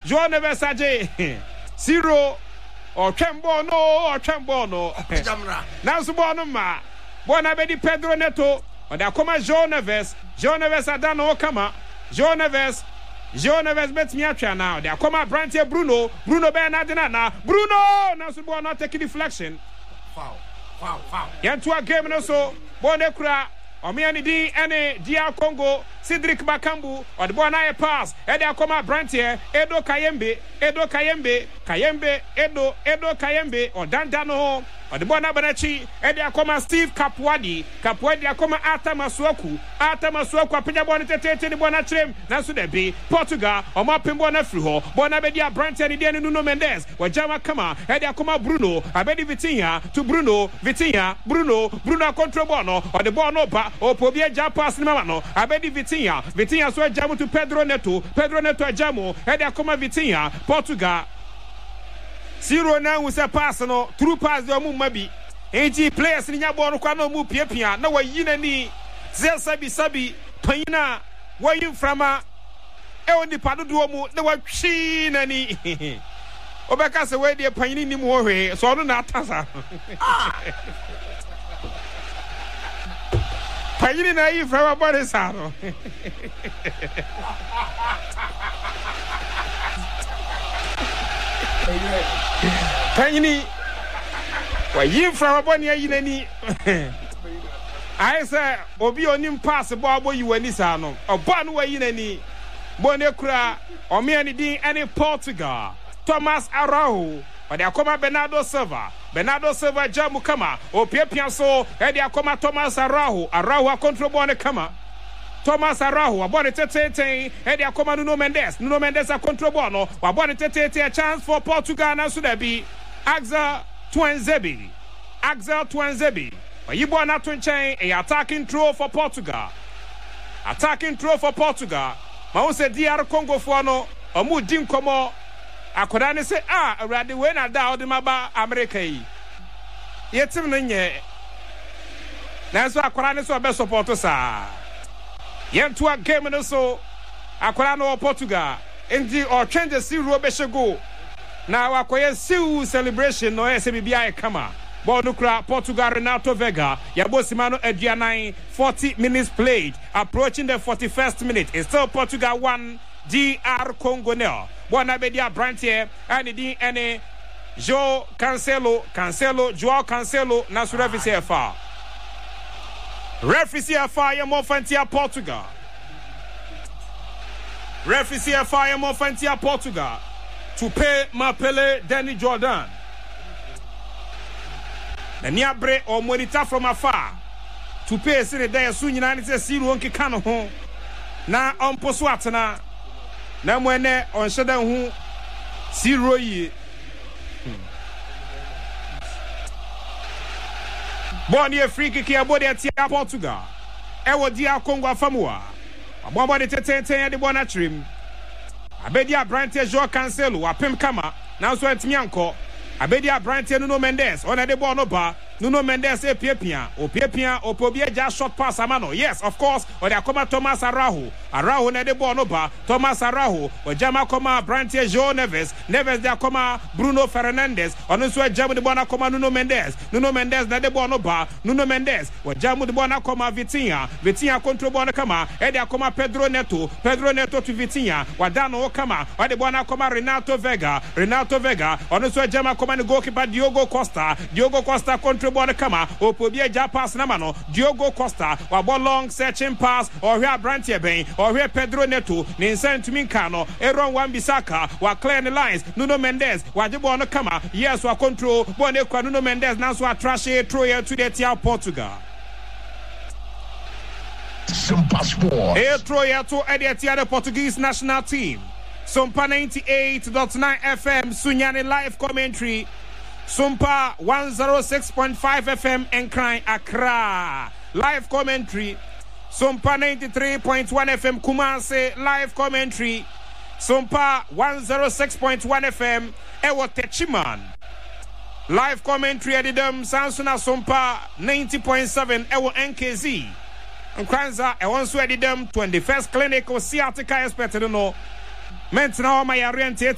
Joao Neves aje 0 or Trembo no now subono ma bona bedi Pedro Neto or da koma Joao Neves adano kama Joao Neves bet me atwa now da koma Brantie Bruno Bernard na Bruno now subono take deflection foul yanto a game no so bona kura Omiani di ene dia Congo Cedric Bakambu or the boy na pass Edo akoma Brantie Edo Kayembe or Dandano or the boy na Banachi Edo akoma Steve Kapwadi akoma Ata Masuaku apenya boy tete ni boy na trem na so de be Portugal o ma pembo na free ho boy na be dia Brantie ni dia Nuno Mendes or Jama Kama Edo akoma Bruno abedi Vitinha to Bruno control bono or the boy no ba o pobia ja pass ni mama no abedi Vitinha so jamu to Pedro Neto jamu Edo akoma Vitinha Portugal 0 now we say pass no through pass the mu mabi AG players ni nya ball kwa no mu piapia na wa yina ni sabi panyina wa yin frama e oni padodo mu na wa twi na ni obeka se we de panyini ni mu hwe so no na atasa panyini na yi frama body sa no Panyini wa yin from aboni ayinani I say obi onim pass ball boy you ani sa no oba no wa yinani bone kura omiani din any Portugal Thomas Araujo but akoma Bernardo Silva jamu kama opiapia so e de akoma Thomas Araujo control ball kama Thomas Araujo abone tete e de akoma Nuno Mendes a control ball no abone tete a chance for Portugal na so da bi Axel Tuanzebe Oyibo na to nchen a attacking throw for Portugal ma wo se DR Congo for no omu din komo akoda ne se awrade we na da odi maba America yi yetim no nye na so akoda ne so be support sa yentu a game no so akoda no Portugal endi or change the zero be shego na wakoye siu celebration no ese bibia kama Bodo kra Portugal Renato Vega Yabosimano Edianai 40 minutes played approaching the 41st minute. It's still Portugal 1 DR Congo nil. Bona bedia Brantie and Joao Cancelo na so referee CFA. Referee CFA yamo fantia Portugal. Referee CFA yamo fantia Portugal. To pay Mapele Danny Jordan. The Niabre or monitor from afar. To pay Siri Day soon United States won't kano home. Na on Poswatana. Na mwene on Shadan who 0 ye. Born here free kick here body at Portugal. Ewo dia Congo Famua. A bomba de tete the bonatrim. Abedia Brantie Joao Cancelo apem kama now so etmianko Abedia Brantie Nuno Mendes on the ball no bar Nuno Mendes piapia opobia just short pass amano yes of course or the koma Thomas Araujo na the ball no bar Thomas Araujo or jama koma Brantie Joao Neves the koma Bruno Fernandes on so jam the ball na koma Nuno Mendes na the ball no bar Nuno Mendes or jam the ball na koma Vitinha control ball na kama e the koma Pedro Neto to Vitinha wadano kama or the ball na koma Renato Vega on so jama koma the goalkeeper Diogo Costa control ball kama opobia ja pass na mano Diogo Costa wa ball long searching pass or where Brantie ben or where Pedro Neto ni sent me kano Aaron Wan-Bissaka wa clear the lines Nuno Mendes wa je ball no kama yes wa control ball ne kwa Nuno Mendes now so trash throw here to the tia Portugal Sumpa Sport throw here to the Portuguese national team Sumpa 98.9 FM Sunyani live commentary Sumpa 106.5 FM Enkran Accra live commentary Sumpa 93.1 FM Kumasi live commentary Sumpa 106.1 FM Ewo Techiman live commentary edidam Sansuna Sumpa 90.7 Ewo NKZ Nkranza Ewonso edidam 21st clinic o Siatica expected no Mentina o my orientate